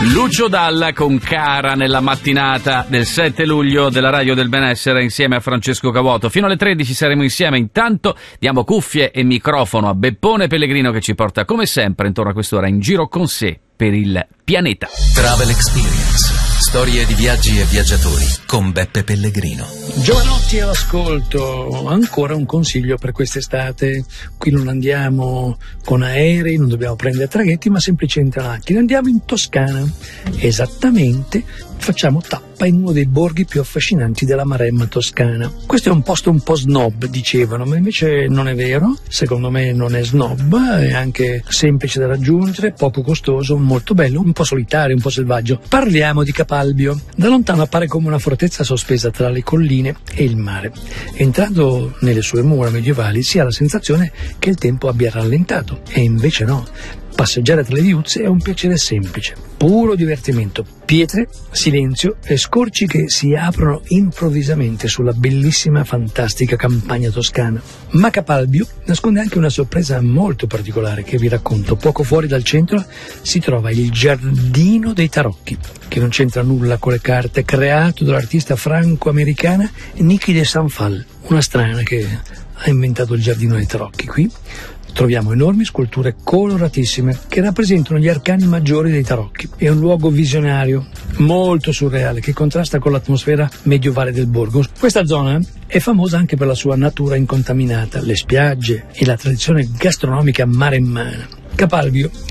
Lucio Dalla con Cara nella mattinata del 7 luglio della Radio del Benessere insieme a Francesco Cavoto. Fino alle 13 saremo insieme. Intanto diamo cuffie e microfono a Beppone Pellegrino che ci porta come sempre intorno a quest'ora in giro con sé per il pianeta. Travel Experience. Storie di viaggi e viaggiatori con Beppe Pellegrino. Giovanotti all'ascolto, ancora un consiglio per quest'estate. Qui non andiamo con aerei, non dobbiamo prendere traghetti, ma semplicemente la macchina. Andiamo in Toscana, esattamente, facciamo tappa in uno dei borghi più affascinanti della Maremma toscana. Questo è un posto un po' snob, dicevano, ma invece non è vero. Secondo me non è snob, è anche semplice da raggiungere, poco costoso, molto bello, un po' solitario, un po' selvaggio. Parliamo di Capalbio. Da lontano appare come una fortezza sospesa tra le colline e il mare. Entrando nelle sue mura medievali si ha la sensazione che il tempo abbia rallentato, e invece no. Passeggiare tra le viuzze è un piacere semplice, puro divertimento, pietre, silenzio e scorci che si aprono improvvisamente sulla bellissima, fantastica campagna toscana. Ma Capalbio nasconde anche una sorpresa molto particolare che vi racconto. Poco fuori dal centro si trova il Giardino dei Tarocchi, che non c'entra nulla con le carte, creato dall'artista franco-americana Niki de Sanfal, una strana che ha inventato il Giardino dei Tarocchi. Qui troviamo enormi sculture coloratissime che rappresentano gli arcani maggiori dei tarocchi. È un luogo visionario, molto surreale, che contrasta con l'atmosfera medievale del borgo. Questa zona è famosa anche per la sua natura incontaminata, le spiagge e la tradizione gastronomica maremmana. Capalbio